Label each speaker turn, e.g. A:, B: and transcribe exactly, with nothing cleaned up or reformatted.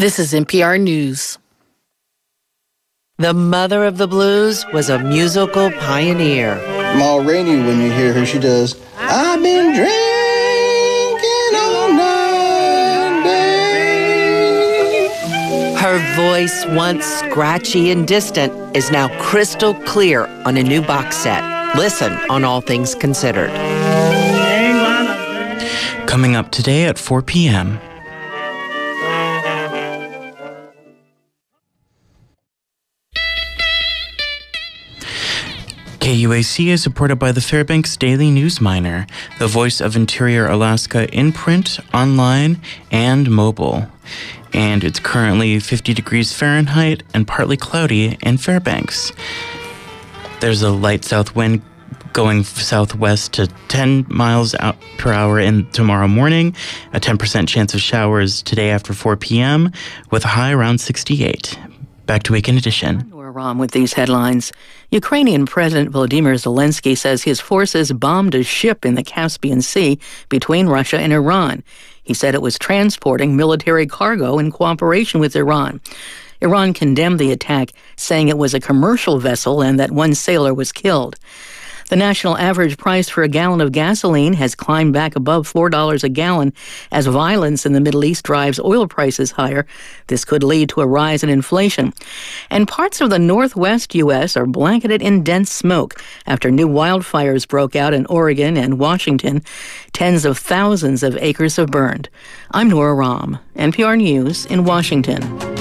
A: This is N P R News.
B: The mother of the blues was a musical pioneer.
C: Ma Rainey, when you hear her, she does, I've been drinking all night, babe.
B: Her voice, once scratchy and distant, is now crystal clear on a new box set. Listen on All Things Considered.
D: Coming up today at four p.m. K U A C is supported by the Fairbanks Daily News Miner, the voice of Interior Alaska in print, online, and mobile. And it's currently fifty degrees Fahrenheit and partly cloudy in Fairbanks. There's a light south wind going southwest to ten miles out per hour in tomorrow morning, a ten percent chance of showers today after four p.m., with a high around sixty-eight. Back to Weekend Edition.
E: Ram with these headlines. Ukrainian President Volodymyr Zelensky says his forces bombed a ship in the Caspian Sea between Russia and Iran. He said it was transporting military cargo in cooperation with Iran. Iran condemned the attack, saying it was a commercial vessel and that one sailor was killed. The national average price for a gallon of gasoline has climbed back above four dollars a gallon as violence in the Middle East drives oil prices higher. This could lead to a rise in inflation. And parts of the northwest U S are blanketed in dense smoke after new wildfires broke out in Oregon and Washington. Tens of thousands of acres have burned. I'm Nora Rahm, N P R News in Washington.